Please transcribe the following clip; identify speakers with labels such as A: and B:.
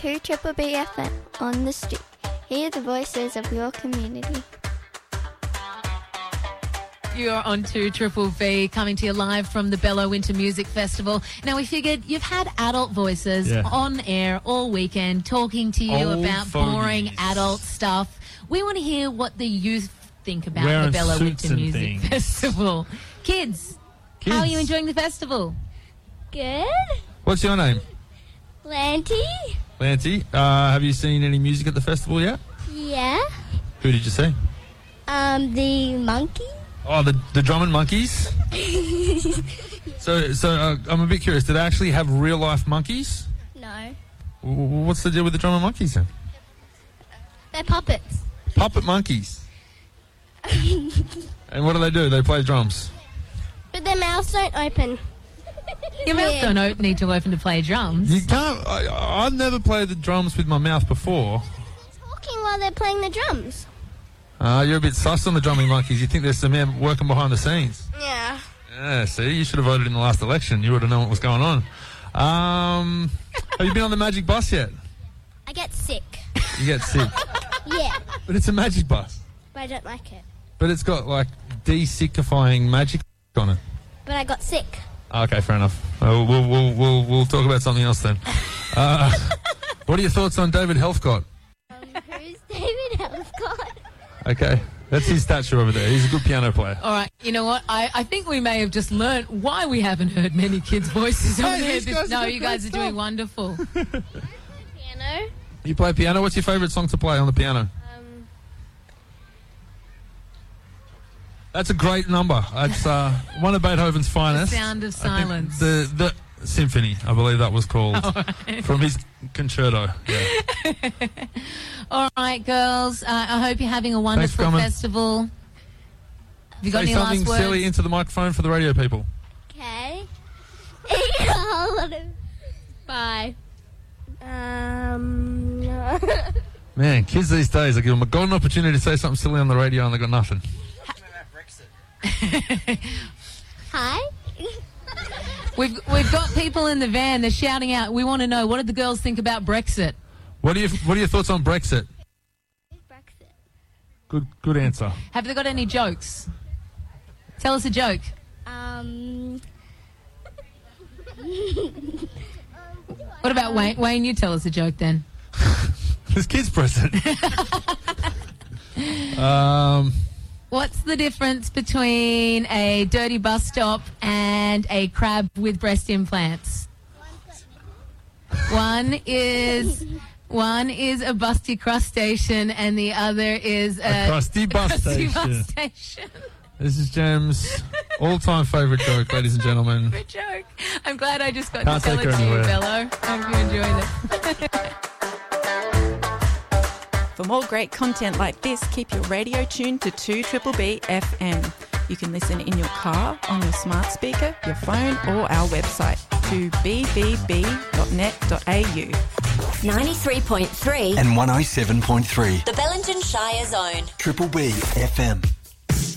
A: to Triple B FM on the street. Hear the voices of your community.
B: You're on to Triple B, coming to you live from the Bello Winter Music Festival. Now, we figured you've had adult voices on air all weekend talking to you about boring adult stuff. We want to hear what the youth think about the Bello Winter Music Festival. Kids, how are you enjoying the festival?
A: Good.
C: What's your name?
A: Lanty?
C: Lanty. Have you seen any music at the festival yet?
A: Yeah.
C: Who did you see?
A: The monkey.
C: Oh, the Drummond Monkeys? So I'm a bit curious. Do they actually have real-life monkeys?
A: No.
C: What's the deal with the Drummond Monkeys then?
A: They're puppets.
C: Puppet monkeys. And what do? They play drums.
A: But their mouths don't open.
B: Your mouth don't need to open to play drums.
C: You can't. I've never played the drums with my mouth before.
A: Talking while they're playing the drums.
C: You're a bit sus on the drumming monkeys. You think there's some men working behind the scenes.
A: Yeah.
C: Yeah, see, you should have voted in the last election. You would have known what was going on. Have you been on the Magic Bus yet?
A: I get sick.
C: You get sick.
A: Yeah.
C: But it's a Magic Bus.
A: But I don't like it.
C: But it's got, like, de-sickifying magic on it.
A: But I got sick.
C: Okay, fair enough. We'll talk about something else then. What are your thoughts on David Helfgott?
A: Who's David Helfgott?
C: Okay, that's his statue over there. He's a good piano player.
B: All right, you know what? I think we may have just learnt why we haven't heard many kids' voices on there. No, you guys are doing wonderful.
A: Piano.
C: You play piano? What's your favourite song to play on the piano? That's a great number. It's one of Beethoven's finest.
B: The Sound of Silence.
C: The Symphony, I believe that was called.
B: Right.
C: From his concerto. Yeah.
B: All right, girls. I hope you're having a wonderful festival. Have you got any last words? Say something silly into the microphone for the radio people.
A: Okay. Eat a whole lot of... Bye.
C: Man, kids these days, I give them a golden opportunity to say something silly on the radio and they got nothing.
A: Hi.
B: We've got people in the van. They're shouting out. We want to know, what did the girls think about Brexit?
C: What are your thoughts on Brexit?
A: Brexit.
C: Good answer.
B: Have they got any jokes? Tell us a joke. What about Wayne? Wayne, you tell us a joke then.
C: There's kids present.
B: What's the difference between a dirty bus stop and a crab with breast implants? One is a busty crustacean and the other is a
C: crusty bus station. This is Jam's all-time favourite joke, ladies and gentlemen.
B: Good joke. I'm glad I just got
C: Can't
B: to tell it
C: take her
B: to you,
C: anywhere.
B: Bello. I hope you enjoyed it.
D: For more great content like this, keep your radio tuned to 2BBB FM. You can listen in your car, on your smart speaker, your phone or our website, 2bbb.net.au.
E: 93.3
F: and 107.3.
E: The Bellingen Shire Zone.
F: Triple B FM.